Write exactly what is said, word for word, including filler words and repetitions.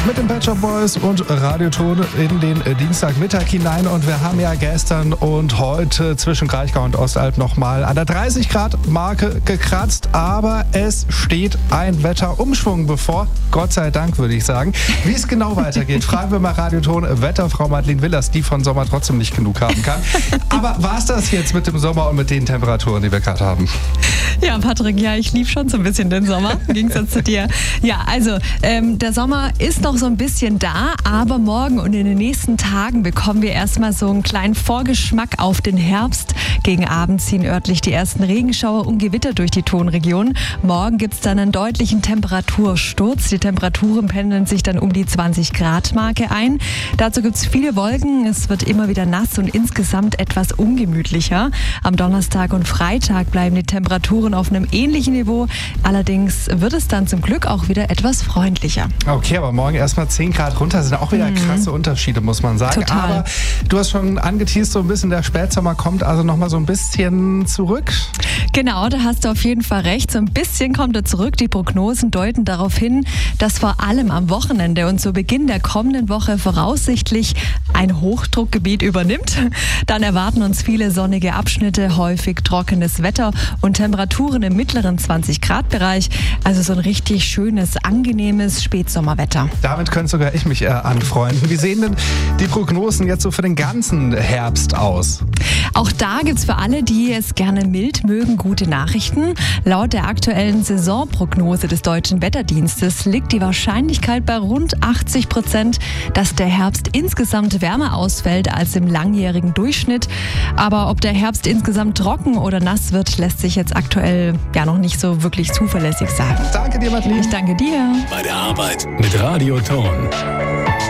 mit den Pet Shop Boys und Radioton in den Dienstagmittag hinein. Und wir haben ja gestern und heute zwischen Kraichgau und Ostalb nochmal an der dreißig Grad Marke gekratzt. Aber es steht ein Wetterumschwung bevor. Gott sei Dank, würde ich sagen. Wie es genau weitergeht, fragen wir mal Radioton Wetterfrau Madeleine Willers, die von Sommer trotzdem nicht genug haben kann. Aber war es das jetzt mit dem Sommer und mit den Temperaturen, die wir gerade haben? Ja, Patrick, ja, ich liebe schon so ein bisschen den Sommer, im Gegensatz zu dir. Ja, also ähm, der Sommer ist noch so ein bisschen da, aber morgen und in den nächsten Tagen bekommen wir erstmal so einen kleinen Vorgeschmack auf den Herbst. Gegen Abend ziehen örtlich die ersten Regenschauer und Gewitter durch die Tonregion. Morgen gibt es dann einen deutlichen Temperatursturz. Die Temperaturen pendeln sich dann um die zwanzig Grad Marke ein. Dazu gibt es viele Wolken, es wird immer wieder nass und insgesamt etwas ungemütlicher. Am Donnerstag und Freitag bleiben die Temperaturen auf einem ähnlichen Niveau. Allerdings wird es dann zum Glück auch wieder etwas freundlicher. Okay, aber morgen erstmal zehn Grad runter, sind auch wieder mhm. krasse Unterschiede, muss man sagen. Total. Aber du hast schon angeteased, so ein bisschen der Spätsommer kommt also nochmal so ein bisschen zurück. Genau, da hast du auf jeden Fall recht. So ein bisschen kommt er zurück. Die Prognosen deuten darauf hin, dass vor allem am Wochenende und zu Beginn der kommenden Woche voraussichtlich ein Hochdruckgebiet übernimmt. Dann erwarten uns viele sonnige Abschnitte, häufig trockenes Wetter und Temperaturen im mittleren zwanzig Grad Bereich. Also so ein richtig schönes, angenehmes Spätsommerwetter. Damit könnte sogar ich mich äh, anfreunden. Wie sehen denn die Prognosen jetzt so für den ganzen Herbst aus? Auch da gibt es für alle, die es gerne mild mögen, gute Nachrichten. Laut der aktuellen Saisonprognose des Deutschen Wetterdienstes liegt die Wahrscheinlichkeit bei rund achtzig Prozent, dass der Herbst insgesamt wärmer ausfällt als im langjährigen Durchschnitt. Aber ob der Herbst insgesamt trocken oder nass wird, lässt sich jetzt aktuell ja noch nicht so wirklich zuverlässig sagen. Danke dir, Madeleine. Ich danke dir. Bei der Arbeit mit Radioton.